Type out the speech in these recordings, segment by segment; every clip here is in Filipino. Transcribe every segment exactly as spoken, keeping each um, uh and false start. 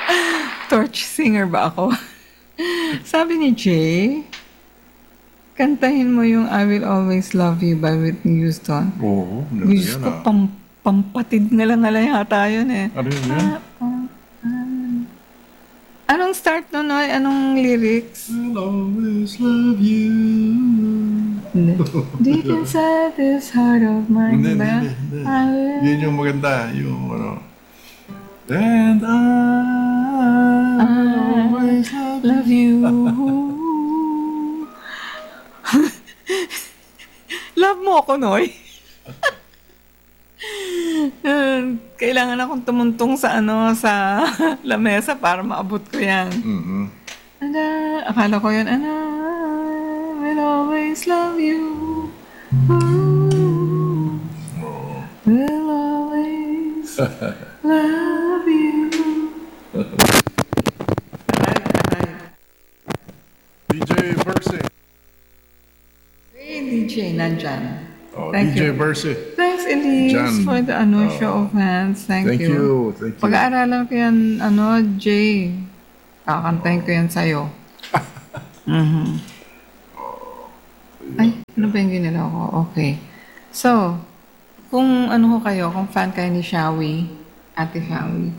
Torch singer ba ako? Sabi ni Jay, kantahin mo yung I Will Always Love You by Whitney Houston. Oo, ganda Diyos yan ko, ah. pam, pampatid nga lang nga yata yun eh. Ano yun yan? Ah, ah, ah. Anong start nun, Noy? Anong lyrics? I'll always love you. Deep inside this heart of mine. Hindi, ba? hindi, hindi. I will Yun yung maganda, yung ano. And I always love love you. Love mo ako, Noy. Kailangan akong tumuntong sa ano, sa lamesa para maabot ko yan. Mm-hmm. And I, akala ko yun, and I will always love you. Ooh, will always love you. D J Versi. Hey, D J, nandyan. Oh, Thank D J you. Versi. Thanks, Elise, Jan. for the ano, Oh. show of hands. Thank, Thank you. Thank you. Pag-aaralan ko yan, ano, Jay. Kakantahin ko yan sa'yo. Mhm. Ay, ano ba yung ginalaw ko? Okay. So, kung ano ko kayo, kung fan kayo ni Shawi, Ate Shawi.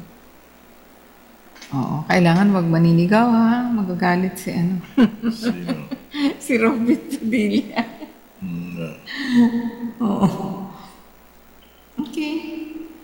Oo, kailangan wag maninigaw ha. Magagalit si ano. Sino? si Robin Padilla. Mm, Oo.